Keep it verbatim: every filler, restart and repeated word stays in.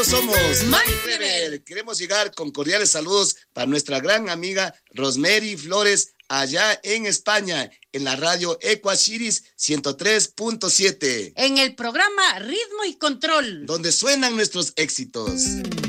Nosotros somos Mike Clever. Queremos llegar con cordiales saludos para nuestra gran amiga Rosemary Flores, allá en España, en la radio Ecuachiris ciento tres punto siete. En el programa Ritmo y Control, donde suenan nuestros éxitos.